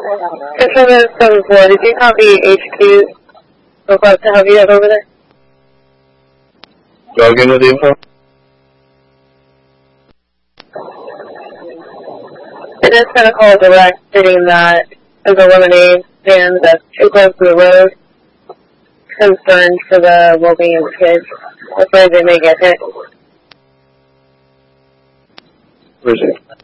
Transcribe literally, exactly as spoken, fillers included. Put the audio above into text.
Control seven four, did you copy H Q request to help you out over there? Go again with the info. I just got a call direct stating that there's a lemonade stand that's too close to the road. Concerned for the well-being of the kids. Afraid they may get hit. Where is it?